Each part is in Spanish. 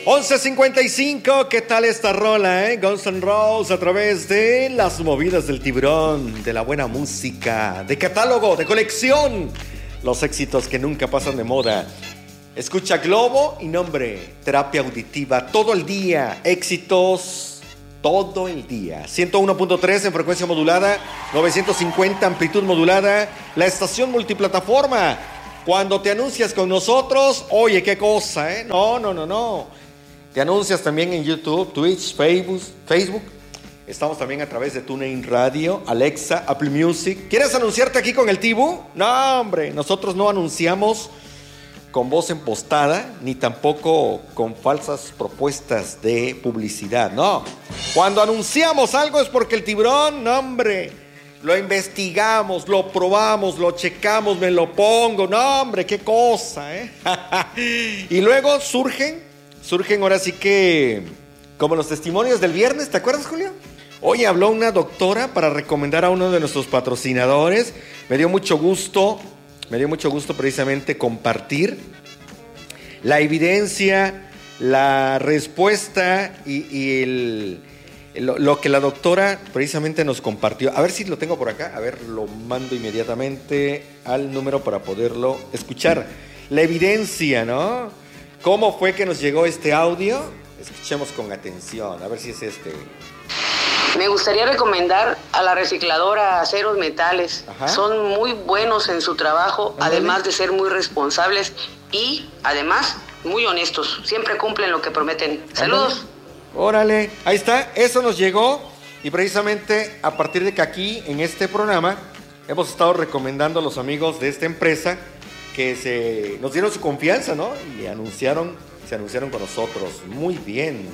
11:55, ¿qué tal esta rola, Guns N' Roses a través de las movidas del tiburón, de la buena música, de catálogo, de colección, los éxitos que nunca pasan de moda. Escucha Globo y nombre, terapia auditiva todo el día, éxitos todo el día. 101.3 en frecuencia modulada, 950 amplitud modulada, la estación multiplataforma. Cuando te anuncias con nosotros, oye, qué cosa, No. Te anuncias también en YouTube, Twitch, Facebook. Estamos también a través de TuneIn Radio, Alexa, Apple Music. ¿Quieres anunciarte aquí con el Tibu? No, hombre, nosotros no anunciamos con voz empostada, ni tampoco con falsas propuestas de publicidad, no. Cuando anunciamos algo es porque el tiburón, no, hombre, lo investigamos, lo probamos, lo checamos, me lo pongo, no, hombre, qué cosa, Y luego surgen ahora sí que, como los testimonios del viernes, ¿te acuerdas, Julio? Hoy habló una doctora para recomendar a uno de nuestros patrocinadores. Me dio mucho gusto precisamente compartir la evidencia, la respuesta y lo que la doctora precisamente nos compartió. A ver si lo tengo por acá. A ver, lo mando inmediatamente al número para poderlo escuchar. La evidencia, ¿no? ¿Cómo fue que nos llegó este audio? Escuchemos con atención, a ver si es este. Me gustaría recomendar a la recicladora Aceros Metales. Ajá. Son muy buenos en su trabajo, además de ser muy responsables y además muy honestos. Siempre cumplen lo que prometen. Saludos. Órale, ahí está, eso nos llegó y precisamente a partir de que aquí en este programa hemos estado recomendando a los amigos de esta empresa que nos dieron su confianza, ¿no? Y se anunciaron con nosotros. Muy bien.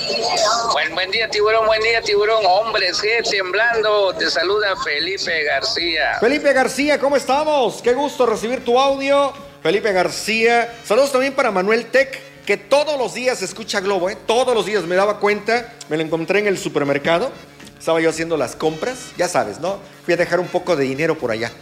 Buen día, tiburón. Hombre, sigue temblando. Te saluda Felipe García. Felipe García, ¿cómo estamos? Qué gusto recibir tu audio. Felipe García. Saludos también para Manuel Tech, que todos los días escucha Globo, Todos los días me daba cuenta. Me lo encontré en el supermercado. Estaba yo haciendo las compras. Ya sabes, ¿no? Fui a dejar un poco de dinero por allá.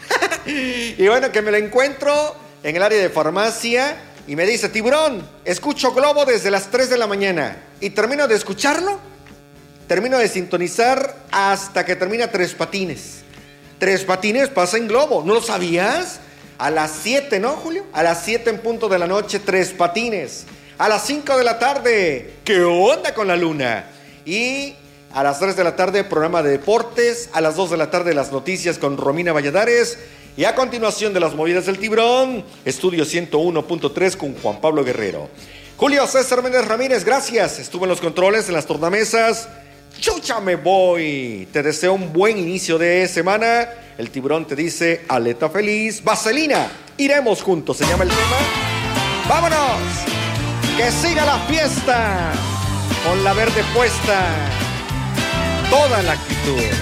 Y bueno, que me lo encuentro en el área de farmacia y me dice: tiburón, escucho Globo desde las 3 de la mañana. Y termino de escucharlo, termino de sintonizar hasta que termina Tres Patines. Tres Patines pasa en Globo, ¿no lo sabías? A las 7, ¿no, Julio? A las 7 en punto de la noche, Tres Patines. A las 5 de la tarde, ¿qué onda con la luna? Y a las 3 de la tarde, programa de deportes. A las 2 de la tarde, las noticias con Romina Valladares. Y a continuación de las movidas del tiburón, Estudio 101.3 con Juan Pablo Guerrero. Julio César Méndez Ramírez, gracias. Estuvo en los controles, en las tornamesas. Chucha, me voy. Te deseo un buen inicio de semana. El tiburón te dice: aleta feliz, vaselina. Iremos juntos, se llama el tema. ¡Vámonos! ¡Que siga la fiesta! Con la verde puesta. Toda la actitud.